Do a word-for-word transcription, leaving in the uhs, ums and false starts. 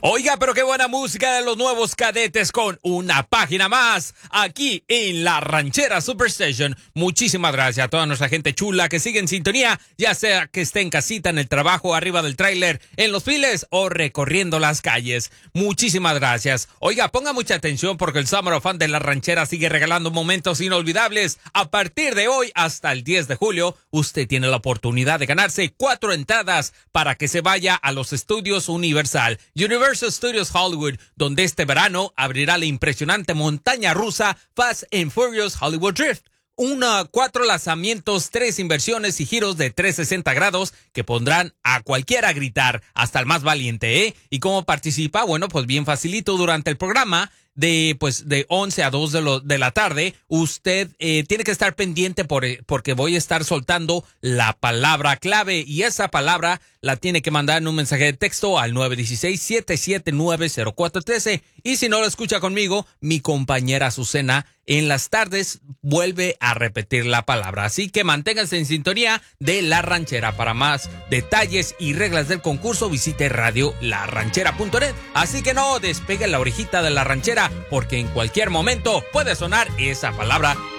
Oiga, pero qué buena música de los Nuevos Cadetes con una página más aquí en la Ranchera Superstation. Muchísimas gracias a toda nuestra gente chula que sigue en sintonía, ya sea que esté en casita, en el trabajo, arriba del tráiler, en los files o recorriendo las calles. Muchísimas gracias. Oiga, ponga mucha atención porque el Summer of Fun de la Ranchera sigue regalando momentos inolvidables. A partir de hoy hasta el diez de julio, usted tiene la oportunidad de ganarse cuatro entradas para que se vaya a los estudios Universal. Universal Studios Hollywood, donde este verano abrirá la impresionante montaña rusa Fast and Furious Hollywood Drift. Una, cuatro lanzamientos, tres inversiones y giros de trescientos sesenta grados que pondrán a cualquiera a gritar, hasta el más valiente, ¿eh? ¿Y cómo participa? Bueno, pues bien facilito. Durante el programa de pues de once a dos de, lo, de la tarde, usted eh, tiene que estar pendiente por, porque voy a estar soltando la palabra clave, y esa palabra la tiene que mandar en un mensaje de texto al nueve uno seis, siete siete nueve, cero cuatro uno tres, y si no lo escucha conmigo, mi compañera Azucena en las tardes vuelve a repetir la palabra. Así que manténganse en sintonía de La Ranchera. Para más detalles y reglas del concurso, visite radio la ranchera punto net. Así que no despegue la orejita de La Ranchera, porque en cualquier momento puede sonar esa palabra